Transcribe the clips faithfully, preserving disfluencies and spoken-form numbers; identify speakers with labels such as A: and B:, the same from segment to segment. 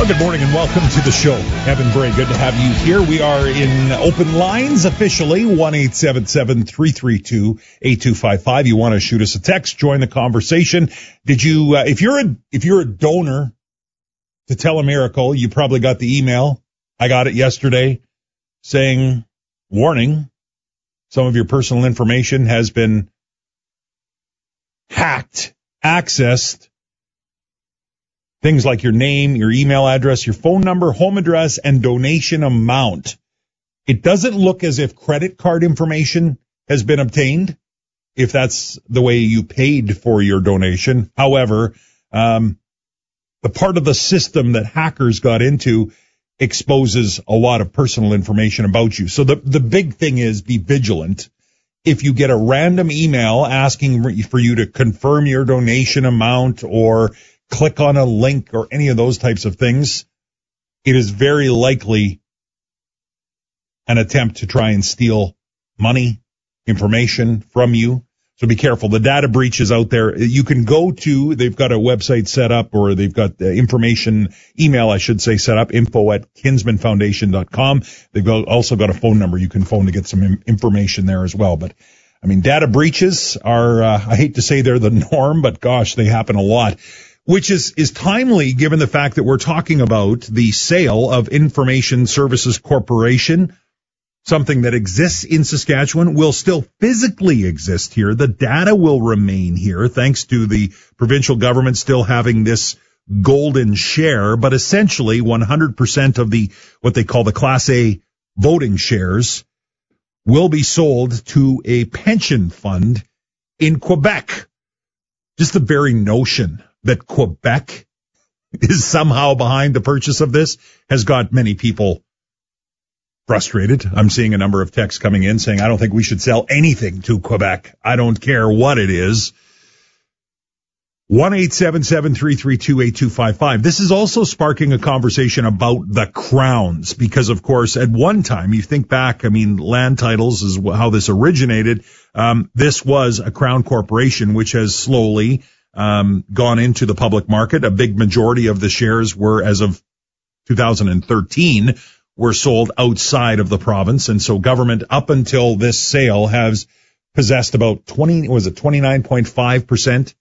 A: Well, good morning and welcome to the show. Kevin Bray, good to have you here. We are in open lines officially, one eight seven seven, three three two, eight two five five. You want to shoot us a text, join the conversation. Did you, uh, if you're a, if you're a donor to Telemiracle, you probably got the email. I got it yesterday saying, warning, some of your personal information has been hacked, accessed. Things like your name, your email address, your phone number, home address, and donation amount. It doesn't look as if credit card information has been obtained, if that's the way you paid for your donation. However, um, the part of the system that hackers got into exposes a lot of personal information about you. So the, the big thing is be vigilant. If you get a random email asking for you to confirm your donation amount or click on a link or any of those types of things, it is very likely an attempt to try and steal money, information from you. So be careful. The data breach is out there. You can go to, they've got a website set up, or they've got the information, email, I should say, set up, info at kinsman foundation dot com. They've got, also got a phone number you can phone to get some information there as well. But, I mean, data breaches are, uh, I hate to say they're the norm, but gosh, they happen a lot. Which is, is timely given the fact that we're talking about the sale of Information Services Corporation, something that exists in Saskatchewan, will still physically exist here. The data will remain here thanks to the provincial government still having this golden share, but essentially one hundred percent of the, what they call the Class A voting shares will be sold to a pension fund in Quebec. Just the very notion that Quebec is somehow behind the purchase of this has got many people frustrated. I'm seeing a number of texts coming in saying, I don't think we should sell anything to Quebec. I don't care what it is. one eight seven seven, three three two, eight two five five. This is also sparking a conversation about the crowns because, of course, at one time, you think back, I mean, land titles is how this originated. Um, this was a crown corporation, which has slowly Um, gone into the public market. A big majority of the shares were, as of two thousand thirteen, were sold outside of the province. And so government, up until this sale, has possessed about twenty, was it twenty-nine point five percent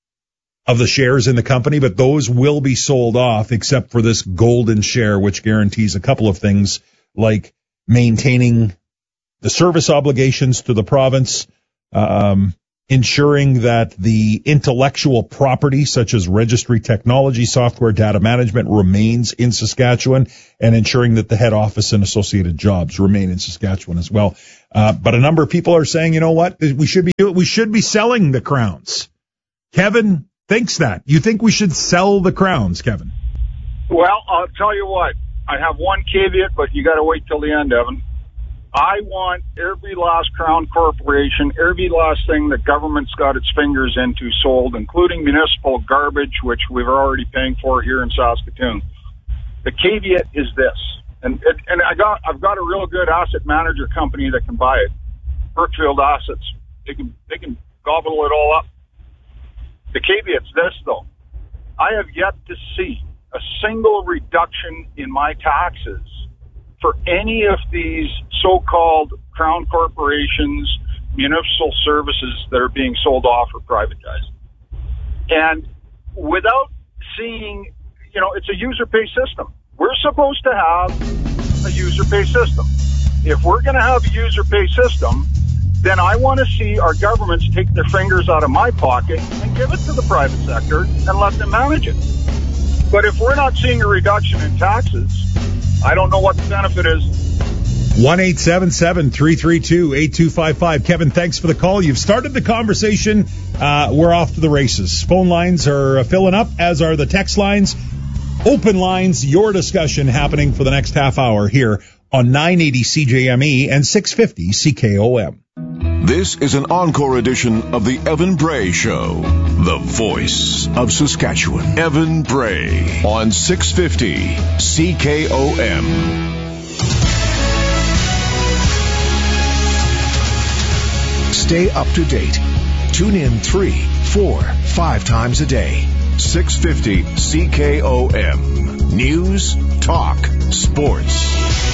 A: of the shares in the company, but those will be sold off except for this golden share, which guarantees a couple of things like maintaining the service obligations to the province, um, ensuring that the intellectual property, such as registry technology, software, data management, remains in Saskatchewan, and ensuring that the head office and associated jobs remain in Saskatchewan as well. Uh, but a number of people are saying, you know what, we should be we should be selling the crowns. Kevin thinks that. You think we should sell the crowns, Kevin?
B: Well, I'll tell you what. I have one caveat, but you got to wait till the end, Evan. I want every last crown corporation, every last thing the government's got its fingers into sold, including municipal garbage, which we're already paying for here in Saskatoon. The caveat is this, and and I got I've got a real good asset manager company that can buy it, Brookfield Assets. They can they can gobble it all up. The caveat's this though, I have yet to see a single reduction in my taxes for any of these so-called crown corporations, municipal services that are being sold off or privatized. And without seeing, you know, it's a user pay system. We're supposed to have a user pay system. If we're going to have a user pay system, then I want to see our governments take their fingers out of my pocket and give it to the private sector and let them manage it. But if we're not seeing a reduction in taxes, I don't know what the benefit is.
A: one eight seven seven, three three two, eight two five five. Kevin, thanks for the call. You've started the conversation. Uh, we're off to the races. Phone lines are filling up, as are the text lines. Open lines, your discussion happening for the next half hour here on nine eighty C J M E and six fifty C K O M.
C: This is an encore edition of the Evan Bray Show, the voice of Saskatchewan. Evan Bray on six fifty C K O M. Stay up to date. Tune in three, four, five times a day. six fifty C K O M. News, talk, sports.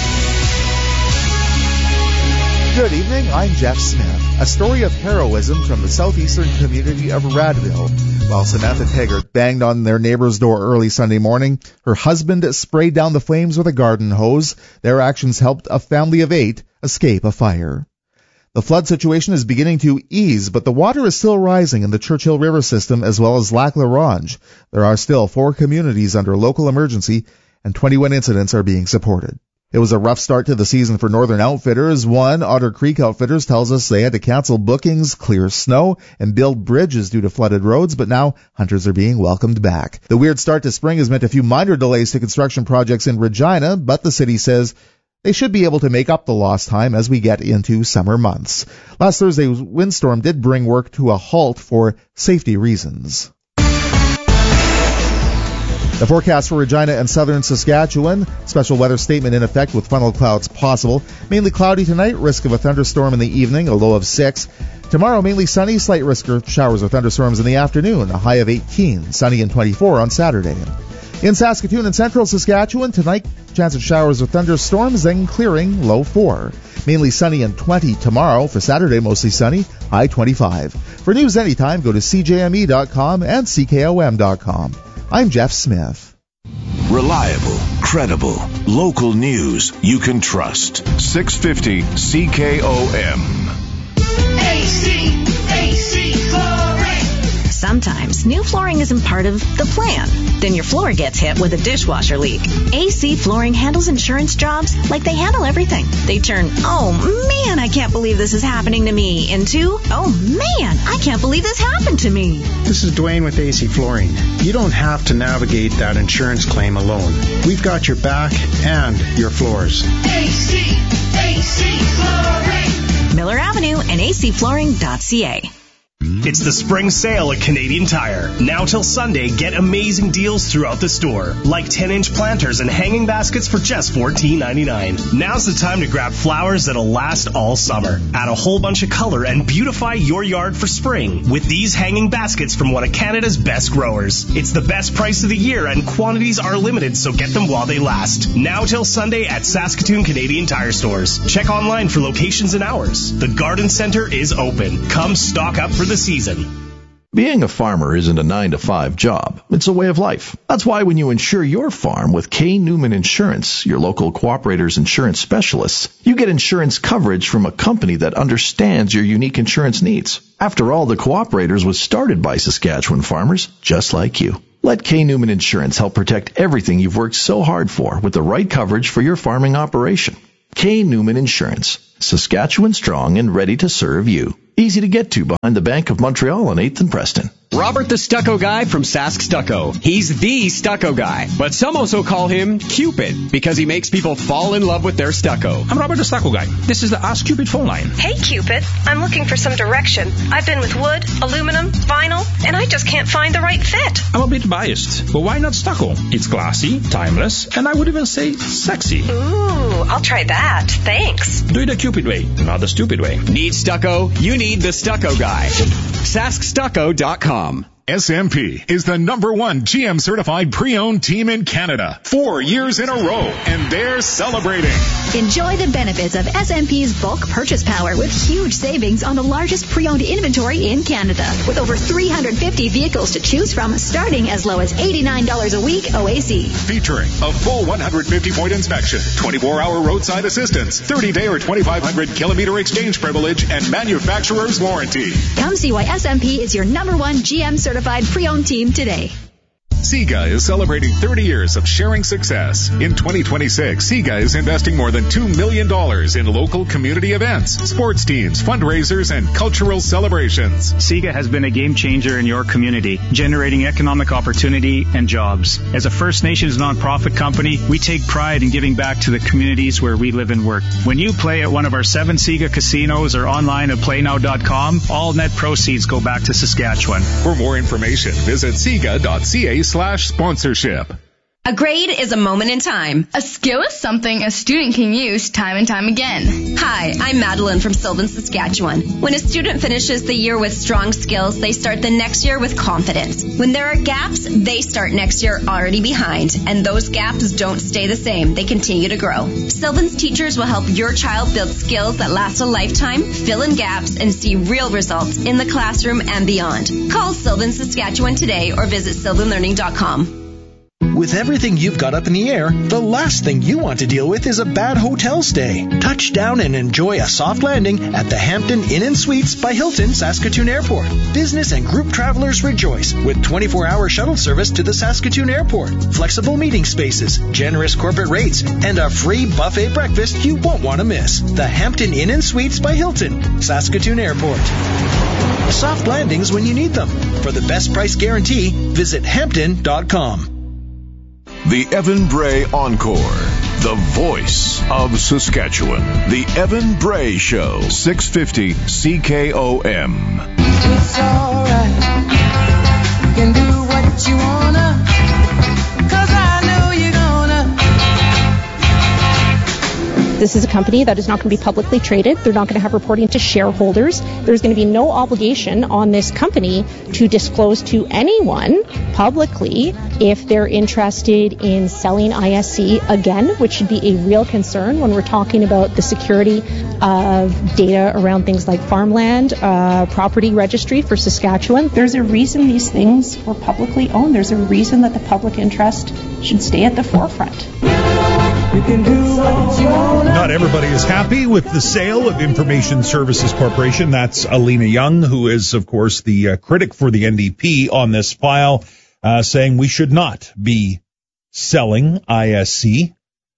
D: Good evening, I'm Jeff Smith. A story of heroism from the southeastern community of Radville. While Samantha Taggart banged on their neighbor's door early Sunday morning, her husband sprayed down the flames with a garden hose. Their actions helped a family of eight escape a fire. The flood situation is beginning to ease, but the water is still rising in the Churchill River system as well as Lac La Ronge. There are still four communities under local emergency, and twenty-one incidents are being supported. It was a rough start to the season for Northern Outfitters. One, Otter Creek Outfitters, tells us they had to cancel bookings, clear snow, and build bridges due to flooded roads, but now hunters are being welcomed back. The weird start to spring has meant a few minor delays to construction projects in Regina, but the city says they should be able to make up the lost time as we get into summer months. Last Thursday's windstorm did bring work to a halt for safety reasons. The forecast for Regina and southern Saskatchewan. Special weather statement in effect with funnel clouds possible. Mainly cloudy tonight, risk of a thunderstorm in the evening, a low of six. Tomorrow, mainly sunny, slight risk of showers or thunderstorms in the afternoon, a high of eighteen. Sunny and twenty-four on Saturday. In Saskatoon and central Saskatchewan, tonight, chance of showers or thunderstorms, then clearing, low four. Mainly sunny and twenty tomorrow. For Saturday, mostly sunny, high twenty-five. For news anytime, go to C J M E dot com and C K O M dot com. I'm Jeff Smith.
C: Reliable, credible, local news you can trust. six fifty C K O M.
E: A C, A C Flooring. Sometimes new flooring isn't part of the plan. Then your floor gets hit with a dishwasher leak. A C Flooring handles insurance jobs like they handle everything. They turn, oh man, I can't believe this is happening to me, into, oh man, I can't believe this happened to me.
F: This is Dwayne with A C Flooring. You don't have to navigate that insurance claim alone. We've got your back and your floors.
E: A C, A C Flooring. Miller Avenue and A C flooring dot C A.
G: It's the spring sale at Canadian Tire. Now till Sunday, get amazing deals throughout the store, like ten-inch planters and hanging baskets for just fourteen ninety-nine. Now's the time to grab flowers that'll last all summer. Add a whole bunch of color and beautify your yard for spring with these hanging baskets from one of Canada's best growers. It's the best price of the year and quantities are limited, so get them while they last. Now till Sunday at Saskatoon Canadian Tire stores. Check online for locations and hours. The Garden Center is open. Come stock up for the season.
H: Being a farmer isn't a nine to five job. It's a way of life. That's why when you insure your farm with K. Newman Insurance, your local Cooperator's insurance specialists, you get insurance coverage from a company that understands your unique insurance needs. After all, the Cooperators was started by Saskatchewan farmers just like you. Let K. Newman Insurance help protect everything you've worked so hard for with the right coverage for your farming operation. K. Newman Insurance, Saskatchewan strong and ready to serve you. Easy to get to behind the Bank of Montreal on eighth and Preston.
I: Robert the Stucco Guy from Sask Stucco. He's the stucco guy, but some also call him Cupid because he makes people fall in love with their stucco.
J: I'm Robert the Stucco Guy. This is the Ask Cupid phone line.
K: Hey Cupid, I'm looking for some direction. I've been with wood, aluminum, vinyl, and I just can't find the right fit.
J: I'm a bit biased, but why not stucco? It's classy, timeless, and I would even say sexy.
K: Ooh, I'll try that. Thanks.
J: Do it the Cupid way, not the stupid way.
I: Need stucco? You need the Stucco Guy. Sask Stucco dot com.
L: S M P is the number one G M certified pre-owned team in Canada. Four years in a row, and they're celebrating.
M: Enjoy the benefits of S M P's bulk purchase power with huge savings on the largest pre-owned inventory in Canada. With over three hundred fifty vehicles to choose from, starting as low as eighty-nine dollars a week O A C.
L: Featuring a full one hundred fifty point inspection, twenty-four hour roadside assistance, thirty day or twenty-five hundred kilometer exchange privilege, and manufacturer's warranty.
M: Come see why S M P is your number one G M certified pre-owned team today.
L: SIGA is celebrating thirty years of sharing success. In twenty twenty-six, SIGA is investing more than two million dollars in local community events, sports teams, fundraisers, and cultural celebrations.
N: SIGA has been a game changer in your community, generating economic opportunity and jobs. As a First Nations nonprofit company, we take pride in giving back to the communities where we live and work. When you play at one of our seven SIGA casinos or online at play now dot com, all net proceeds go back to Saskatchewan.
L: For more information, visit siga dot c a slash sponsorship.
O: A grade is a moment in time.
P: A skill is something a student can use time and time again.
O: Hi, I'm Madeline from Sylvan, Saskatchewan. When a student finishes the year with strong skills, they start the next year with confidence. When there are gaps, they start next year already behind. And those gaps don't stay the same. They continue to grow. Sylvan's teachers will help your child build skills that last a lifetime, fill in gaps, and see real results in the classroom and beyond. Call Sylvan, Saskatchewan today or visit sylvan learning dot com.
Q: With everything you've got up in the air, the last thing you want to deal with is a bad hotel stay. Touch down and enjoy a soft landing at the Hampton Inn and Suites by Hilton Saskatoon Airport. Business and group travelers rejoice with twenty-four hour shuttle service to the Saskatoon Airport, flexible meeting spaces, generous corporate rates, and a free buffet breakfast you won't want to miss. The Hampton Inn and Suites by Hilton, Saskatoon Airport. Soft landings when you need them. For the best price guarantee, visit hampton dot com.
C: The Evan Bray Encore, the voice of Saskatchewan. The Evan Bray Show, six fifty C K O M.
R: It's alright, you can do what you wanna, 'cause I know you're gonna.
S: This is a company that is not going to be publicly traded. They're not going to have reporting to shareholders. There's going to be no obligation on this company to disclose to anyone publicly if they're interested in selling I S C again, which should be a real concern when we're talking about the security of data around things like farmland, uh, property registry for Saskatchewan. There's a reason these things were publicly owned. There's a reason that the public interest should stay at the forefront.
R: You can do what you want.
A: Not everybody is happy with the sale of Information Services Corporation. That's Alina Young, who is, of course, the uh, critic for the N D P on this file, uh, saying we should not be selling I S C.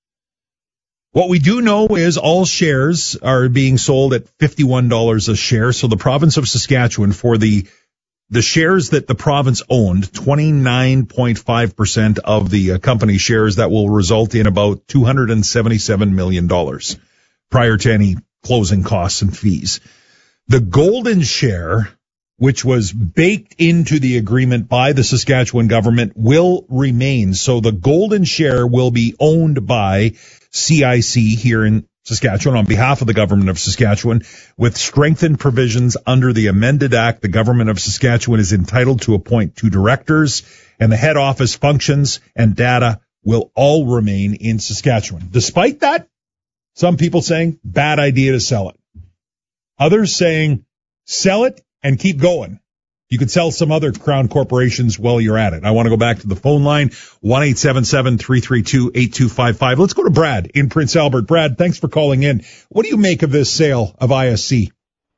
A: What we do know is all shares are being sold at fifty-one dollars a share. So the province of Saskatchewan, for the the shares that the province owned, twenty-nine point five percent of the uh, company shares, that will result in about two hundred seventy-seven million dollars prior to any closing costs and fees. The golden share, which was baked into the agreement by the Saskatchewan government, will remain. So the golden share will be owned by C I C here in Saskatchewan on behalf of the government of Saskatchewan. With strengthened provisions under the amended act, the government of Saskatchewan is entitled to appoint two directors, and the head office functions and data will all remain in Saskatchewan. Despite that, some people saying bad idea to sell it. Others saying sell it and keep going. You could sell some other Crown corporations while you're at it. I want to go back to the phone line, one eight seven seven, three three two, eight two five five. Let's go to Brad in Prince Albert. Brad, thanks for calling in. What do you make of this sale of I S C?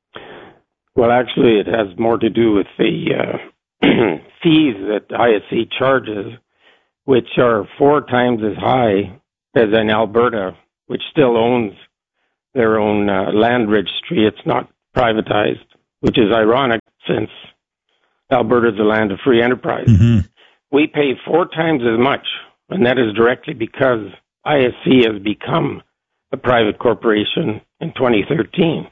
T: Well, actually, it has more to do with the uh, fees that I S C charges, which are four times as high as in Alberta, which still owns their own uh, land registry. It's not privatized, which is ironic since Alberta is a land of free enterprise.
A: Mm-hmm.
T: We pay four times as much, and that is directly because I S C has become a private corporation in twenty thirteen.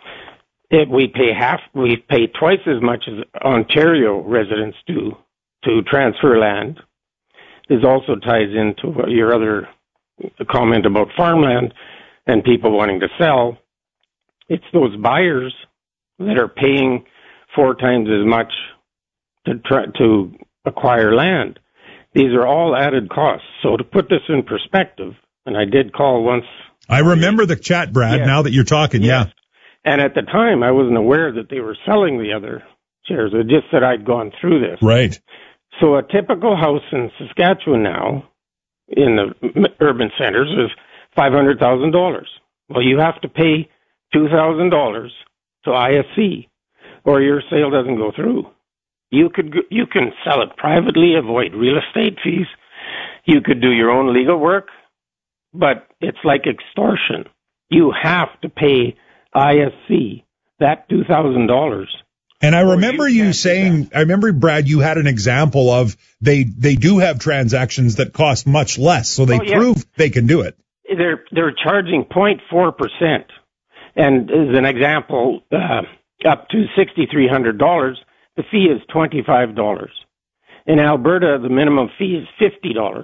T: It, we pay half, we pay twice as much as Ontario residents do to transfer land. This also ties into your other comment about farmland and people wanting to sell. It's those buyers that are paying four times as much to try to acquire land. These are all added costs. So to put this in perspective, and I did call once.
A: I remember the chat, Brad,
T: yes.
A: Now that you're talking,
T: yes.
A: yeah.
T: And at the time, I wasn't aware that they were selling the other shares. It just that I'd gone through this.
A: Right.
T: So a typical house in Saskatchewan now, in the urban centers, is five hundred thousand dollars. Well, you have to pay two thousand dollars to I S C, or your sale doesn't go through. You could you can sell it privately, avoid real estate fees. You could do your own legal work, but it's like extortion. You have to pay I S C that two thousand dollars.
A: And I remember you, you saying, I remember, Brad, you had an example of they they do have transactions that cost much less, so they oh, yeah. prove they can do it.
T: They're they're charging zero point four percent, and as an example, uh, up to six thousand three hundred dollars. The fee is twenty-five dollars. In Alberta, the minimum fee is fifty dollars.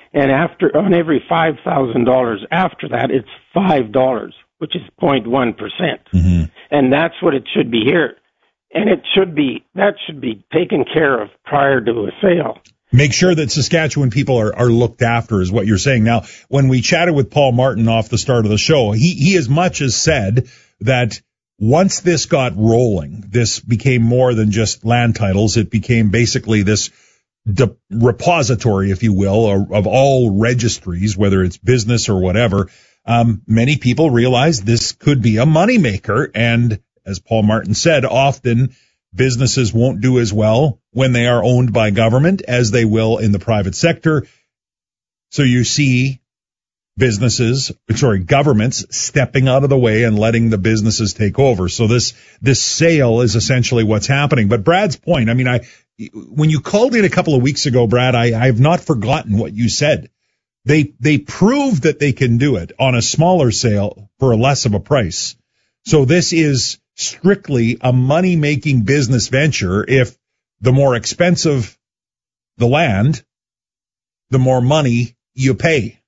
T: And after, on every five thousand dollars after that, it's five dollars, which is zero point one percent.
A: Mm-hmm.
T: And that's what it should be here. And it should be, that should be taken care of prior to a sale.
A: Make sure that Saskatchewan people are, are looked after is what you're saying. Now, when we chatted with Paul Martin off the start of the show, he, he as much as said that once this got rolling, this became more than just land titles. It became basically this de- repository, if you will, of, of all registries, whether it's business or whatever. Um, many people realized this could be a moneymaker. And as Paul Martin said, often businesses won't do as well when they are owned by government as they will in the private sector. So you see businesses, sorry, governments stepping out of the way and letting the businesses take over. So this, this sale is essentially what's happening. But Brad's point, I mean, I, when you called in a couple of weeks ago, Brad, I, I have not forgotten what you said. They, they proved that they can do it on a smaller sale for a less of a price. So this is strictly a money-making business venture. If the more expensive the land, the more money you pay.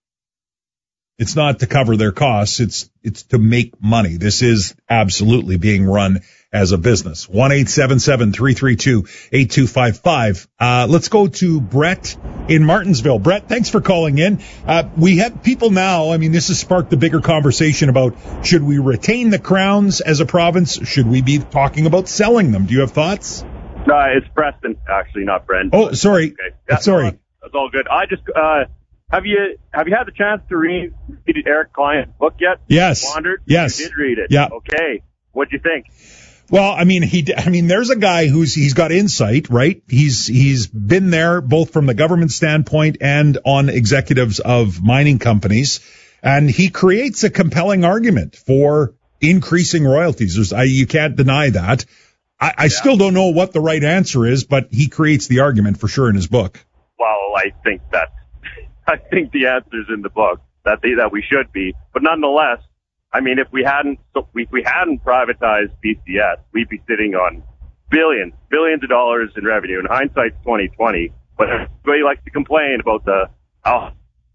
A: It's not to cover their costs. It's, it's to make money. This is absolutely being run as a business. one eight seven seven, three three two, eight two five five. Uh, let's go to Brett in Martinsville. Brett, thanks for calling in. Uh, we have people now. I mean, this has sparked a bigger conversation about should we retain the crowns as a province? Should we be talking about selling them? Do you have thoughts?
U: No, uh, it's Preston, actually, not Brent.
A: Oh, sorry.
U: Okay. That's
A: sorry.
U: All, that's all good. I just, uh, have you, have you had the chance to read Eric Klein's book yet?
A: Yes.
U: Wandered?
A: Yes.
U: You did read it.
A: Yeah.
U: Okay. What'd you think?
A: Well, I mean, he, I mean, there's a guy who's, he's got insight, right? He's, he's been there both from the government standpoint and on executives of mining companies. And he creates a compelling argument for increasing royalties. There's, I, you can't deny that. I, I yeah. still don't know what the right answer is, but he creates the argument for sure in his book.
U: Well, I think that, I think the answer's in the book that they, that we should be, but nonetheless, I mean, if we hadn't, if we hadn't privatized B C S, we'd be sitting on billions, billions of dollars in revenue. In hindsight's twenty twenty, but everybody likes to complain about the. Oh,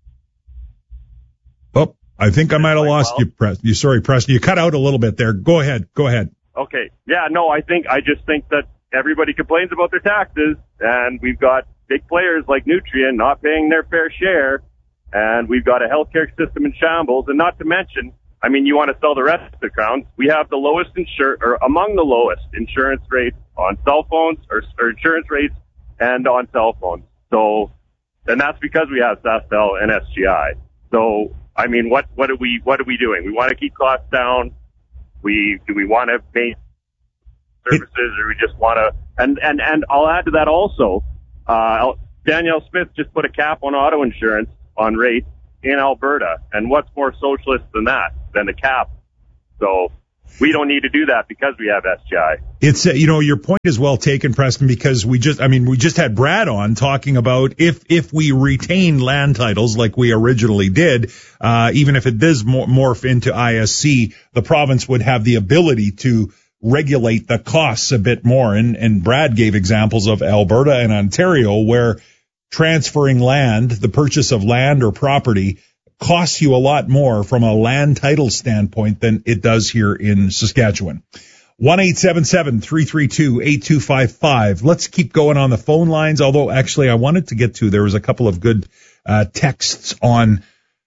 A: oh I think I might have lost you, Preston. You, sorry, Preston. You cut out a little bit there. Go ahead. Go ahead.
U: Okay. Yeah. No, I think I just think that everybody complains about their taxes, and we've got big players like Nutrien not paying their fair share, and we've got a healthcare system in shambles, and not to mention. I mean, you want to sell the rest of the crowns. We have the lowest insur or among the lowest insurance rates on cell phones or, or insurance rates and on cell phones. So, and that's because we have SaskTel and S G I. So, I mean, what, what are we, what are we doing? We want to keep costs down. We, do we want to make services or we just want to, and, and, and I'll add to that also, uh, Danielle Smith just put a cap on auto insurance on rates in Alberta. And what's more socialist than that, than the cap? So we don't need to do that because we have S G I.
A: It's, uh, you know, your point is well taken, Preston, because we just, I mean, we just had Brad on talking about if, if we retain land titles like we originally did, uh, even if it does morph into I S C, the province would have the ability to regulate the costs a bit more. And, and Brad gave examples of Alberta and Ontario where transferring land, the purchase of land or property, costs you a lot more from a land title standpoint than it does here in Saskatchewan. one eight seven seven, three three two, eight two five five. Let's keep going on the phone lines, although actually I wanted to get to, there was a couple of good uh, texts on.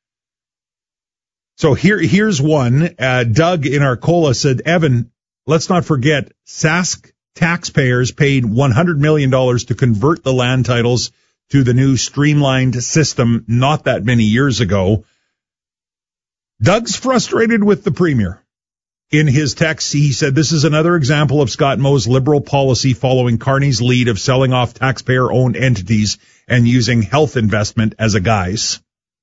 A: So here, here's one. Uh, Doug in Arcola said, Evan, let's not forget, Sask taxpayers paid one hundred million dollars to convert the land titles to the new streamlined system not that many years ago. Doug's frustrated with the Premier. In his text, he said, this is another example of Scott Moe's Liberal policy following Carney's lead of selling off taxpayer-owned entities and using health investment as a guise.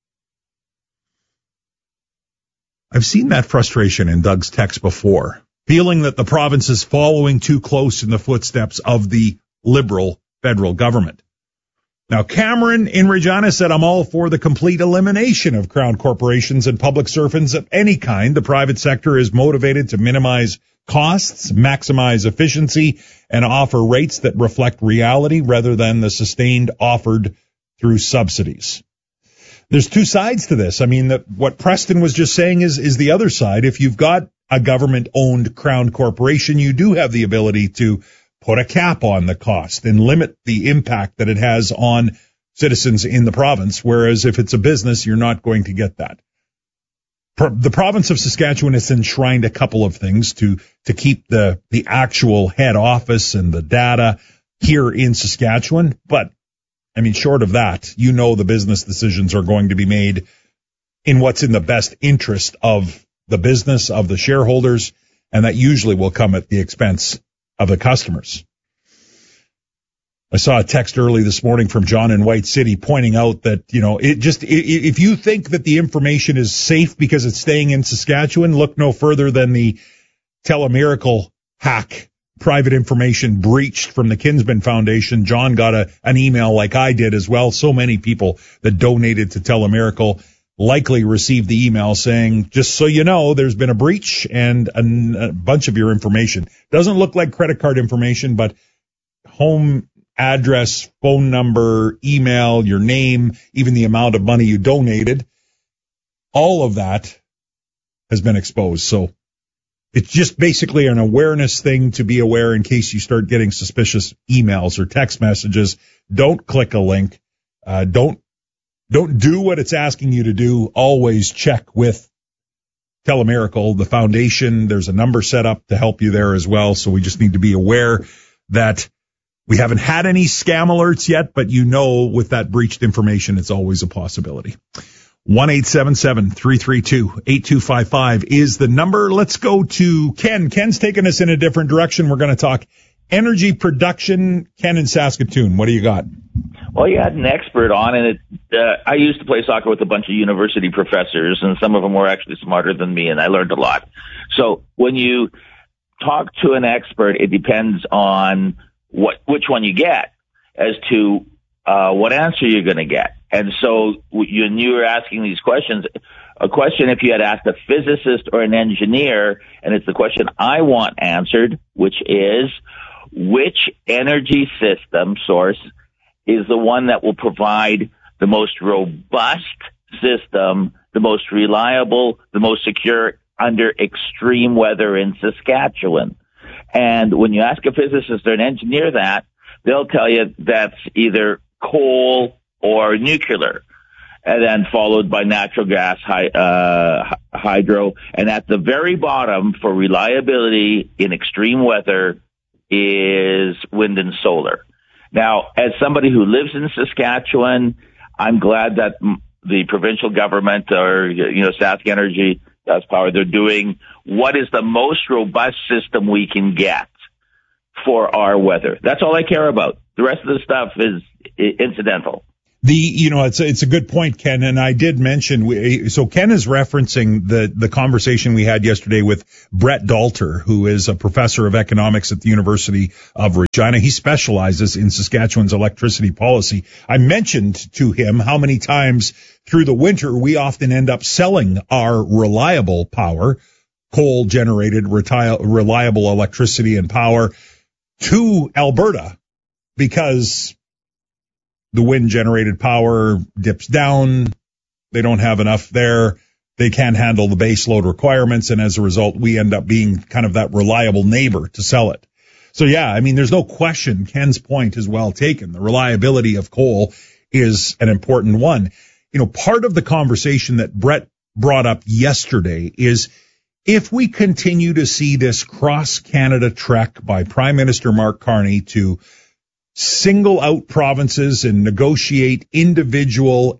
A: I've seen that frustration in Doug's text before, feeling that the province is following too close in the footsteps of the Liberal federal government. Now, Cameron in Regina said, I'm all for the complete elimination of crown corporations and public servants of any kind. The private sector is motivated to minimize costs, maximize efficiency, and offer rates that reflect reality rather than the sustained offered through subsidies. there's two sides to this. I mean, the, what Preston was just saying is, is the other side. If you've got a government-owned crown corporation, you do have the ability to put a cap on the cost and limit the impact that it has on citizens in the province, whereas if it's a business, you're not going to get that. The province of Saskatchewan has enshrined a couple of things to to keep the the actual head office and the data here in Saskatchewan, but I mean, short of that, you know the business decisions are going to be made in what's in the best interest of the business, of the shareholders, and that usually will come at the expense of the customers. I saw a text early this morning from John in White City pointing out that, you know, it just, if you think that the information is safe because it's staying in Saskatchewan, look no further than the Telemiracle hack, private information breached from the Kinsman Foundation. John got a, an email like I did as well. So many people that donated to Telemiracle likely received the email saying, just so you know, there's been a breach and a, a bunch of your information. Doesn't look like credit card information, but home address, phone number, email, your name, even the amount of money you donated, all of that has been exposed. So it's just basically an awareness thing to be aware in case you start getting suspicious emails or text messages. Don't click a link. Uh, don't, don't do what it's asking you to do. Always check with Telemiracle, the foundation. There's a number set up to help you there as well. So we just need to be aware that we haven't had any scam alerts yet, but you know with that breached information, it's always a possibility. one eight seven seven, three three two, eight two five five is the number. Let's go to Ken. Ken's taking us in a different direction. We're going to talk energy production. Ken in Saskatoon, what do you got?
B: Well, you had an expert on, and it, uh, I used to play soccer with a bunch of university professors, and some of them were actually smarter than me, and I learned a lot. So when you talk to an expert, it depends on what which one you get as to uh what answer you're going to get. And so you, and you were asking these questions, a question if you had asked a physicist or an engineer, and it's the question I want answered, which is, which energy system source is the one that will provide the most robust system, the most reliable, the most secure under extreme weather in Saskatchewan? And when you ask a physicist or an engineer that, they'll tell you that's either coal or nuclear, and then followed by natural gas, hy- uh, hydro. And at the very bottom for reliability in extreme weather is wind and solar. Now, as somebody who lives in Saskatchewan, I'm glad that the provincial government, or, you know, Sask Energy, That's Power, they're doing what is the most robust system we can get for our weather. That's all I care about. The rest of the stuff is incidental.
A: The, you know, it's a, it's a good point, Ken, and I did mention, we, so Ken is referencing the, the conversation we had yesterday with Brett Dalter, who is a professor of economics at the University of Regina. He specializes in Saskatchewan's electricity policy. I mentioned to him how many times through the winter we often end up selling our reliable power, coal-generated reti- reliable electricity and power, to Alberta because the wind-generated power dips down. They don't have enough there. They can't handle the base load requirements, and as a result, we end up being kind of that reliable neighbor to sell it. So, yeah, I mean, there's no question. Ken's point is well taken. The reliability of coal is an important one. You know, part of the conversation that Brett brought up yesterday is if we continue to see this cross-Canada trek by Prime Minister Mark Carney to single out provinces and negotiate individual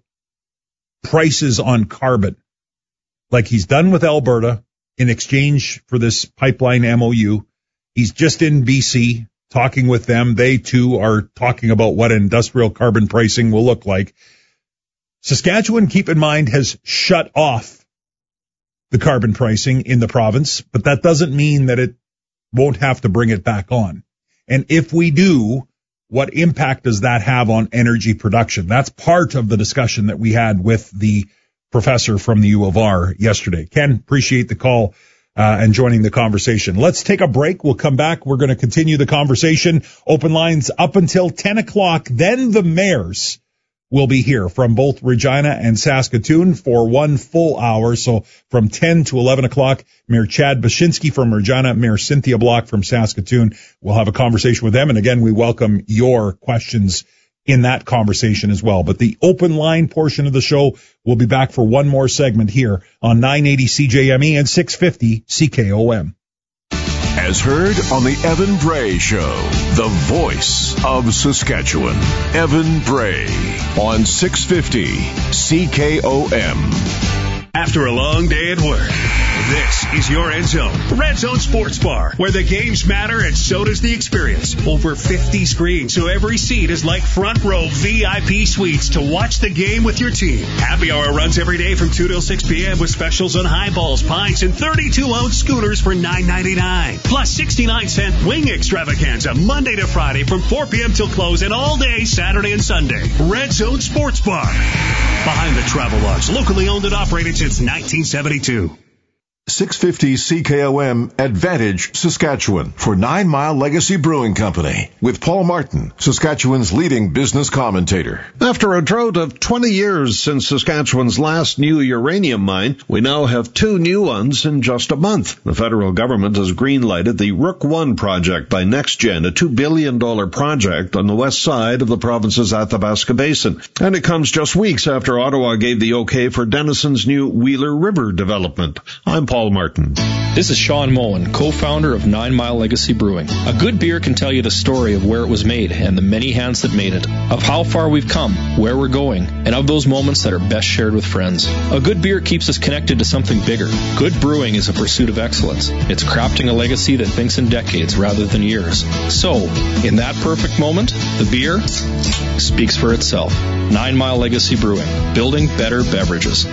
A: prices on carbon, like he's done with Alberta in exchange for this pipeline M O U. He's just in B C talking with them. They too are talking about what industrial carbon pricing will look like. Saskatchewan, keep in mind, has shut off the carbon pricing in the province, but that doesn't mean that it won't have to bring it back on. And if we do, what impact does that have on energy production? That's part of the discussion that we had with the professor from the U of R yesterday. Ken, appreciate the call uh, and joining the conversation. Let's take a break. We'll come back. We're going to continue the conversation. Open lines up until ten o'clock. Then the mayors will be here from both Regina and Saskatoon for one full hour. So from ten to eleven o'clock, Mayor Chad Bashinsky from Regina, Mayor Cynthia Block from Saskatoon. We'll have a conversation with them. And again, we welcome your questions in that conversation as well. But the open line portion of the show will be back for one more segment here on nine eighty C J M E and six fifty C K O M.
C: As heard on the Evan Bray Show, the voice of Saskatchewan. Evan Bray on six fifty C K O M.
D: After a long day at work, this is your Red Zone. Red Zone Sports Bar, where the games matter and so does the experience. Over fifty screens, so every seat is like front row V I P suites to watch the game with your team. Happy hour runs every day from two till six p.m. with specials on highballs, pints, and thirty-two ounce schooners for nine ninety-nine. Plus sixty-nine cent wing extravaganza Monday to Friday from four p.m. till close and all day Saturday and Sunday. Red Zone Sports Bar. Behind the Travel Lodge, locally owned and operated since nineteen seventy-two.
C: six fifty C K O M Advantage, Saskatchewan for Nine Mile Legacy Brewing Company with Paul Martin, Saskatchewan's leading business commentator.
V: After a drought of twenty years since Saskatchewan's last new uranium mine, we now have two new ones in just a month. The federal government has green-lighted the Rook one project by NextGen, a two billion dollars project on the west side of the province's Athabasca Basin. And it comes just weeks after Ottawa gave the okay for Denison's new Wheeler River development. I'm Paul Martin.
J: This is Sean Moen, co-founder of Nine Mile Legacy Brewing. A good beer can tell you the story of where it was made and the many hands that made it, of how far we've come, where we're going, and of those moments that are best shared with friends. A good beer keeps us connected to something bigger. Good brewing is a pursuit of excellence. It's crafting a legacy that thinks in decades rather than years. So, in that perfect moment, the beer speaks for itself. Nine Mile Legacy Brewing, building better beverages.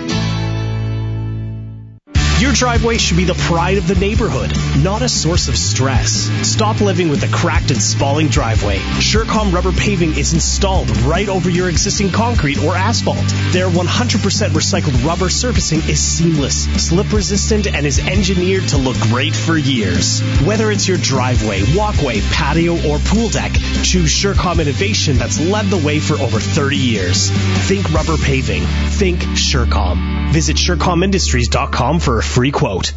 G: Your driveway should be the pride of the neighborhood, not a source of stress. Stop living with a cracked and spalling driveway. Surecom rubber paving is installed right over your existing concrete or asphalt. Their one hundred percent recycled rubber surfacing is seamless, slip resistant, and is engineered to look great for years. Whether it's your driveway, walkway, patio, or pool deck, choose Surecom innovation that's led the way for over thirty years. Think rubber paving. Think Surecom. Visit Surecom Industries dot com for a free quote.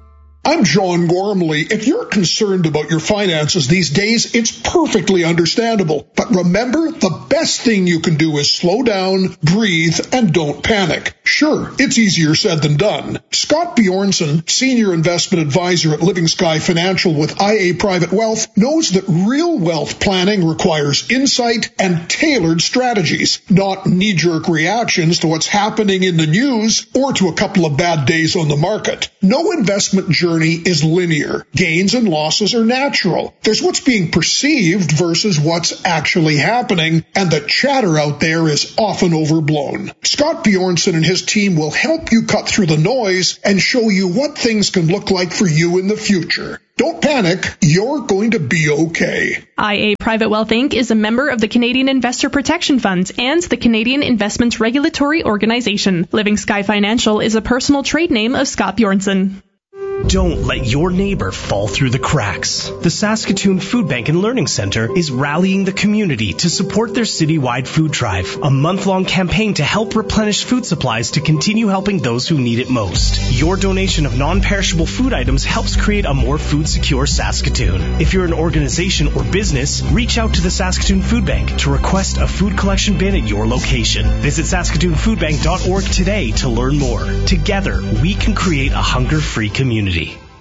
W: I'm John Gormley. If you're concerned about your finances these days, it's perfectly understandable. But remember, the best thing you can do is slow down, breathe, and don't panic. Sure, it's easier said than done. Scott Bjornson, Senior Investment Advisor at Living Sky Financial with I A Private Wealth, knows that real wealth planning requires insight and tailored strategies, not knee-jerk reactions to what's happening in the news or to a couple of bad days on the market. No investment journey is linear. Gains and losses are natural. There's what's being perceived versus what's actually happening, and the chatter out there is often overblown. Scott Bjornson and his team will help you cut through the noise and show you what things can look like for you in the future. Don't panic. You're going to be okay.
X: I A Private Wealth Incorporated is a member of the Canadian Investor Protection Funds and the Canadian Investments Regulatory Organization. Living Sky Financial is a personal trade name of Scott Bjornson.
G: Don't let your neighbor fall through the cracks. The Saskatoon Food Bank and Learning Center is rallying the community to support their citywide food drive, a month-long campaign to help replenish food supplies to continue helping those who need it most. Your donation of non-perishable food items helps create a more food-secure Saskatoon. If you're an organization or business, reach out to the Saskatoon Food Bank to request a food collection bin at your location. Visit saskatoon food bank dot org today to learn more. Together, we can create a hunger-free community.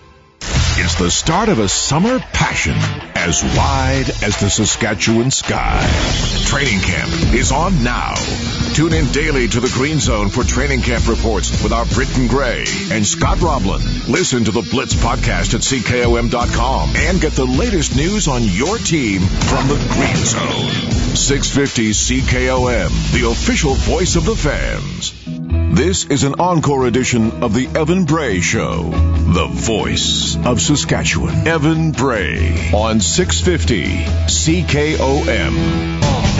C: It's the start of a summer passion as wide as the Saskatchewan sky. Training camp is on now. Tune in daily to the Green Zone for training camp reports with our Britton Gray and Scott Roblin. Listen to the Blitz podcast at C K O M dot com and get the latest news on your team from the Green Zone. six fifty C K O M, the official voice of the fans. This is an encore edition of the Evan Bray Show, the voice of Saskatchewan. Evan Bray on six fifty C K O M.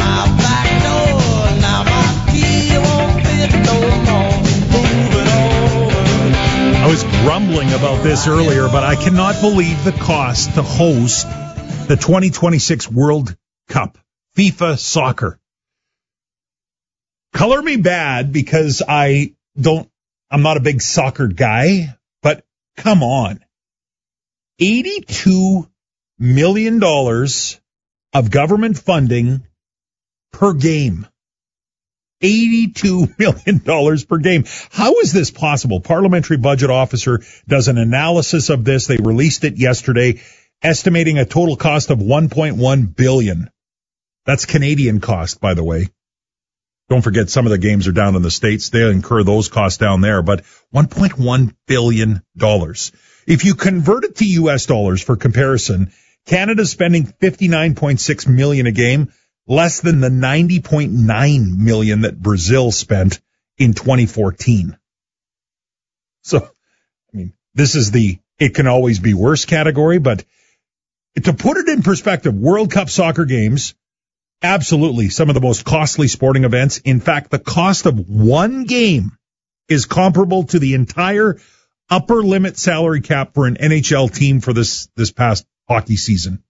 A: I was grumbling about this earlier, but I cannot believe the cost to host the twenty twenty-six World Cup, FIFA Soccer. Color me bad because I don't, I'm not a big soccer guy, but come on. eighty-two million dollars of government funding per game. eighty-two million dollars per game. How is this possible? Parliamentary Budget Officer does an analysis of this. They released it yesterday, estimating a total cost of one point one billion dollars. That's Canadian cost, by the way. Don't forget, some of the games are down in the States. They incur those costs down there, but one point one billion dollars. If you convert it to U S dollars for comparison, Canada's spending fifty-nine point six million dollars a game, less than the ninety point nine million dollars that Brazil spent in twenty fourteen. So, I mean, this is the it can always be worse category, but to put it in perspective, World Cup soccer games, absolutely some of the most costly sporting events. In fact, the cost of one game is comparable to the entire upper limit salary cap for an N H L team for this, this past hockey season.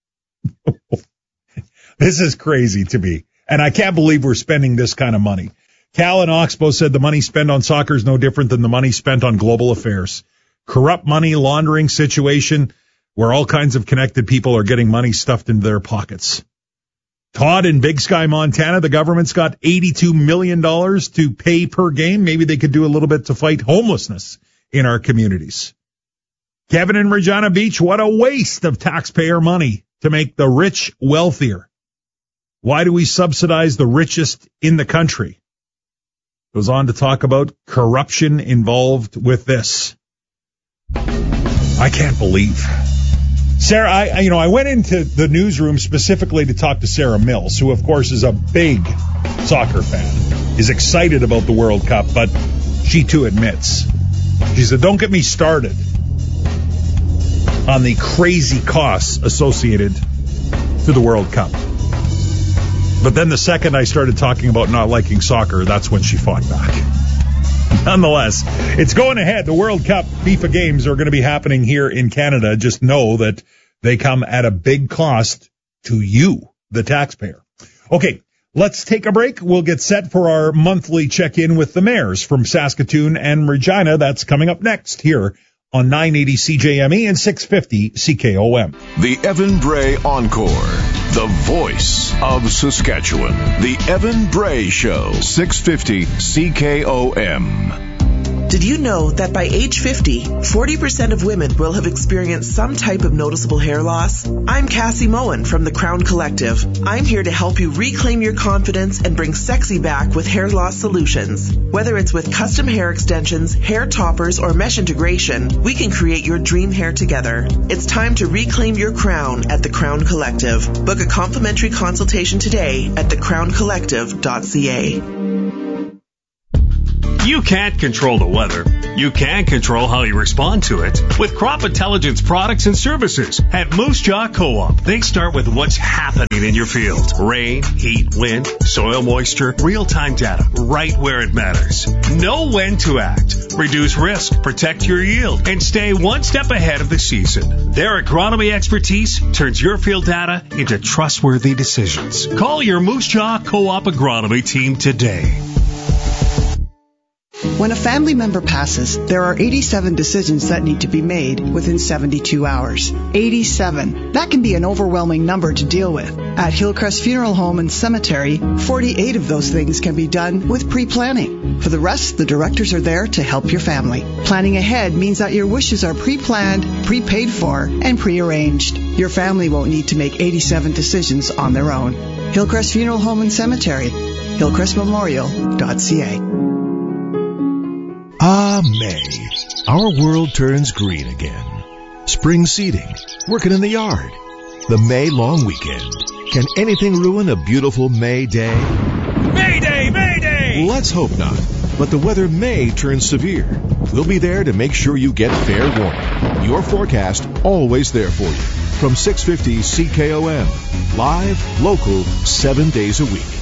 A: This is crazy to me. And I can't believe we're spending this kind of money. Cal in Oxbow said the money spent on soccer is no different than the money spent on global affairs. Corrupt money laundering situation where all kinds of connected people are getting money stuffed into their pockets. Todd in Big Sky, Montana, the government's got eighty-two million dollars to pay per game. Maybe they could do a little bit to fight homelessness in our communities. Kevin in Regina Beach, what a waste of taxpayer money to make the rich wealthier. Why do we subsidize the richest in the country? Goes on to talk about corruption involved with this. I can't believe. Sarah, I, you know, I went into the newsroom specifically to talk to Sarah Mills, who, of course, is a big soccer fan, is excited about the World Cup, but she too admits. She said, don't get me started on the crazy costs associated to the World Cup. But then the second I started talking about not liking soccer, that's when she fought back. Nonetheless, it's going ahead. The World Cup FIFA games are going to be happening here in Canada. Just know that they come at a big cost to you, the taxpayer. Okay, let's take a break. We'll get set for our monthly check-in with the mayors from Saskatoon and Regina. That's coming up next here on nine eighty C J M E and six fifty C K O M.
C: The Evan Bray Encore, the voice of Saskatchewan. The Evan Bray Show, six fifty C K O M.
E: Did you know that by age fifty, forty percent of women will have experienced some type of noticeable hair loss? I'm Cassie Moen from the Crown Collective. I'm here to help you reclaim your confidence and bring sexy back with hair loss solutions. Whether it's with custom hair extensions, hair toppers, or mesh integration, we can create your dream hair together. It's time to reclaim your crown at the Crown Collective. Book a complimentary consultation today at the crown collective dot c a.
D: You can't control the weather. You can control how you respond to it. With crop intelligence products and services at Moose Jaw Co-op, they start with what's happening in your field. Rain, heat, wind, soil moisture, real-time data, right where it matters. Know when to act. Reduce risk, protect your yield, and stay one step ahead of the season. Their agronomy expertise turns your field data into trustworthy decisions. Call your Moose Jaw Co-op agronomy team today.
F: When a family member passes, there are eighty-seven decisions that need to be made within seventy-two hours. eighty-seven. That can be an overwhelming number to deal with. At Hillcrest Funeral Home and Cemetery, forty-eight of those things can be done with pre-planning. For the rest, the directors are there to help your family. Planning ahead means that your wishes are pre-planned, pre-paid for, and pre-arranged. Your family won't need to make eighty-seven decisions on their own. Hillcrest Funeral Home and Cemetery, hillcrest memorial dot c a.
H: Ah, May. Our world turns green again. Spring seeding, working in the yard, the May long weekend. Can anything ruin a beautiful May day?
D: May Day! May Day!
H: Let's hope not. But the weather may turn severe. We'll be there to make sure you get fair warning. Your forecast always there for you. From six fifty C K O M. Live, local, seven days a week.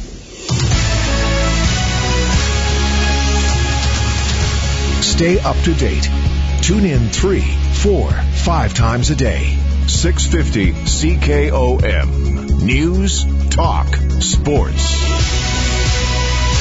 H: Stay up to date. Tune in three, four, five times a day.
C: six fifty C K O M. News, talk, sports.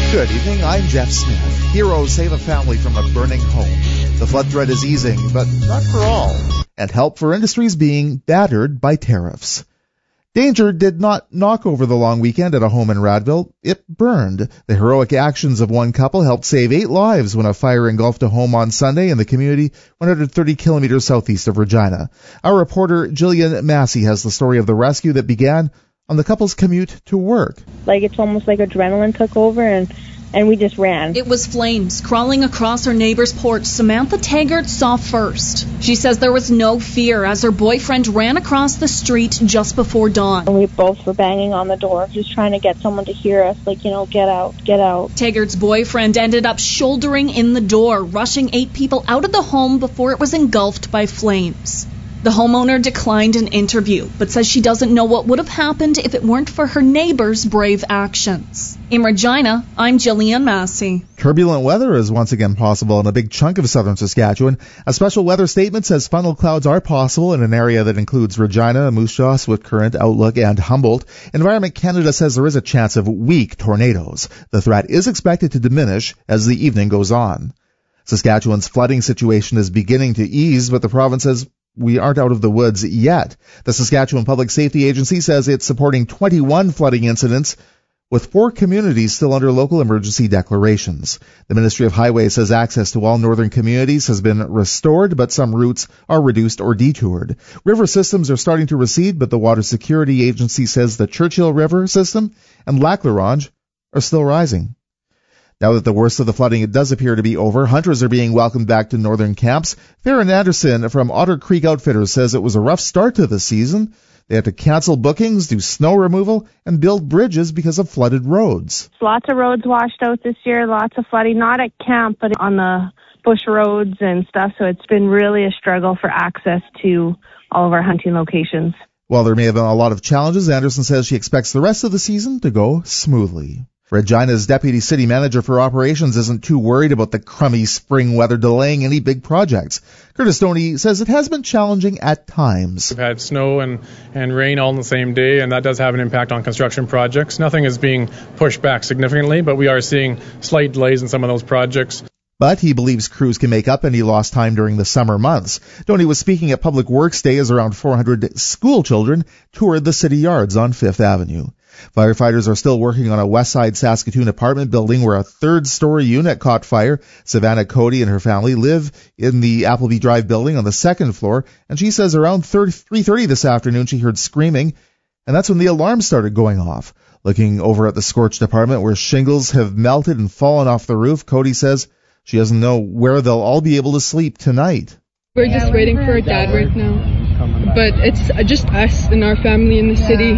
I: Good evening, I'm Jeff Smith. Heroes save a family from a burning home. The flood threat is easing, but not for all. And help for industries being battered by tariffs. Danger did not knock over the long weekend at a home in Radville. It burned. The heroic actions of one couple helped save eight lives when a fire engulfed a home on Sunday in the community one hundred thirty kilometers southeast of Regina. Our reporter Jillian Massey has the story of the rescue that began on the couple's commute to work.
K: Like, it's almost like adrenaline took over, and and we just ran.
M: It was flames crawling across her neighbor's porch Samantha Taggart saw first. She says there was no fear as her boyfriend ran across the street just before dawn.
K: And we both were banging on the door, just trying to get someone to hear us, like, you know, get out, get out.
M: Taggart's boyfriend ended up shouldering in the door, rushing eight people out of the home before it was engulfed by flames. The homeowner declined an interview, but says she doesn't know what would have happened if it weren't for her neighbor's brave actions. In Regina, I'm Jillian Massey.
I: Turbulent weather is once again possible in a big chunk of southern Saskatchewan. A special weather statement says funnel clouds are possible in an area that includes Regina, Moose Jaw, Swift Current, Outlook, and Humboldt. Environment Canada says there is a chance of weak tornadoes. The threat is expected to diminish as the evening goes on. Saskatchewan's flooding situation is beginning to ease, but the province says we aren't out of the woods yet. The Saskatchewan Public Safety Agency says it's supporting twenty-one flooding incidents, with four communities still under local emergency declarations. The Ministry of Highways says access to all northern communities has been restored, but some routes are reduced or detoured. River systems are starting to recede, but the Water Security Agency says the Churchill River system and Lac La Ronge are still rising. Now that the worst of the flooding it does appear to be over, hunters are being welcomed back to northern camps. Farron Anderson from Otter Creek Outfitters says it was a rough start to the season. They had to cancel bookings, do snow removal, and build bridges because of flooded roads.
K: Lots of roads washed out this year, lots of flooding, not at camp, but on the bush roads and stuff. So it's been really a struggle for access to all of our hunting locations.
I: While there may have been a lot of challenges, Anderson says she expects the rest of the season to go smoothly. Regina's Deputy City Manager for Operations isn't too worried about the crummy spring weather delaying any big projects. Curtis Stoney says it has been challenging at times.
N: We've had snow and, and rain all on the same day, and that does have an impact on construction projects. Nothing is being pushed back significantly, but we are seeing slight delays in some of those projects.
I: But he believes crews can make up any lost time during the summer months. Stoney was speaking at Public Works Day as around four hundred school children toured the city yards on Fifth Avenue. Firefighters are still working on a Westside Saskatoon apartment building where a third-story unit caught fire. Savannah Cody and her family live in the Appleby Drive building on the second floor, and she says around three thirty this afternoon she heard screaming, and that's when the alarm started going off. Looking over at the scorched apartment where shingles have melted and fallen off the roof, Cody says she doesn't know where they'll all be able to sleep tonight.
Y: We're just waiting for our dad right now, but it's just us and our family in the city.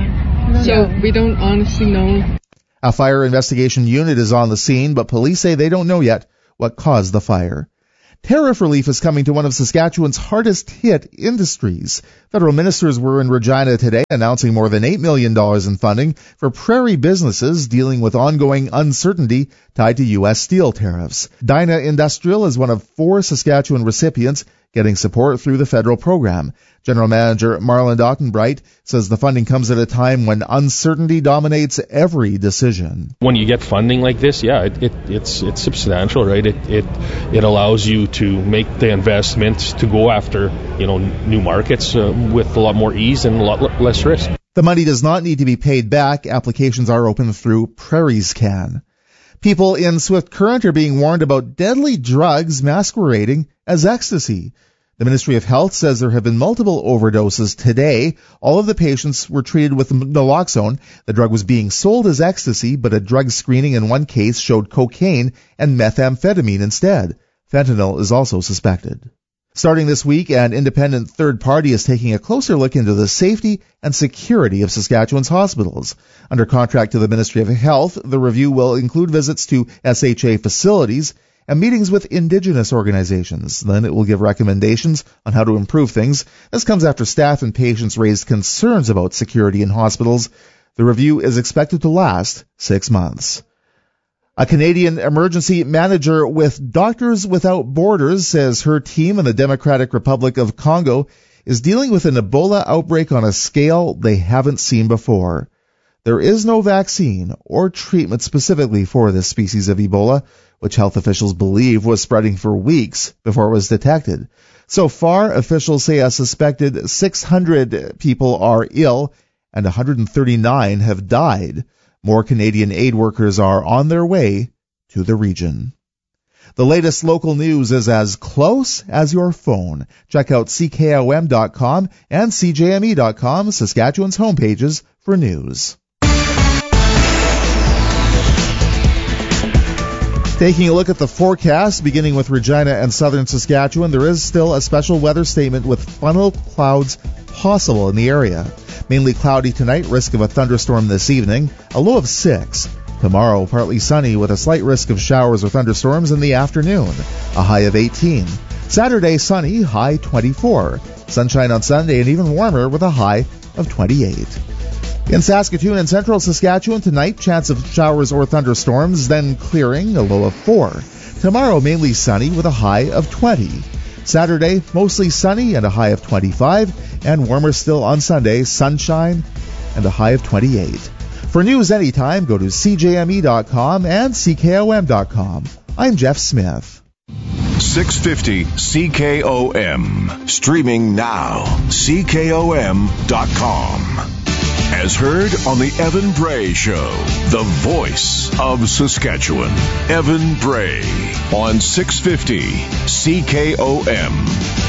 Y: So we don't honestly know.
I: A fire investigation unit is on the scene, but police say they don't know yet what caused the fire. Tariff relief is coming to one of Saskatchewan's hardest hit industries. Federal ministers were in Regina today announcing more than eight million dollars in funding for prairie businesses dealing with ongoing uncertainty tied to U S steel tariffs. Dyna Industrial is one of four Saskatchewan recipients getting support through the federal program. General Manager Marlon Ottenbright says the funding comes at a time when uncertainty dominates every decision.
J: When you get funding like this, yeah, it, it, it's it's substantial, right? It it it allows you to make the investments to go after, you know, new markets uh, with a lot more ease and a lot less risk.
I: The money does not need to be paid back. Applications are open through Prairies Can. People in Swift Current are being warned about deadly drugs masquerading as ecstasy. The Ministry of Health says there have been multiple overdoses today. All of the patients were treated with naloxone. The drug was being sold as ecstasy, but a drug screening in one case showed cocaine and methamphetamine instead. Fentanyl is also suspected. Starting this week, an independent third party is taking a closer look into the safety and security of Saskatchewan's hospitals. Under contract to the Ministry of Health, the review will include visits to S H A facilities and meetings with Indigenous organizations. Then it will give recommendations on how to improve things. This comes after staff and patients raised concerns about security in hospitals. The review is expected to last six months. A Canadian emergency manager with Doctors Without Borders says her team in the Democratic Republic of Congo is dealing with an Ebola outbreak on a scale they haven't seen before. There is no vaccine or treatment specifically for this species of Ebola, which health officials believe was spreading for weeks before it was detected. So far, officials say a suspected six hundred people are ill and one hundred thirty-nine have died. More Canadian aid workers are on their way to the region. The latest local news is as close as your phone. Check out C K O M dot com and C J M E dot com, Saskatchewan's homepages, for news. Taking a look at the forecast, beginning with Regina and southern Saskatchewan, there is still a special weather statement with funnel clouds possible in the area. Mainly cloudy tonight, risk of a thunderstorm this evening, a low of six. Tomorrow, partly sunny with a slight risk of showers or thunderstorms in the afternoon, a high of eighteen. Saturday, sunny, high twenty-four. Sunshine on Sunday and even warmer with a high of twenty-eight. In Saskatoon and central Saskatchewan tonight, chance of showers or thunderstorms, then clearing, a low of four. Tomorrow, mainly sunny with a high of twenty. Saturday, mostly sunny and a high of twenty-five, and warmer still on Sunday, sunshine and a high of twenty-eight. For news anytime, go to C J M E dot com and C K O M dot com. I'm Jeff Smith.
C: six fifty C K O M. Streaming now. C K O M dot com. As heard on the Evan Bray Show, the voice of Saskatchewan. Evan Bray on six fifty C K O M.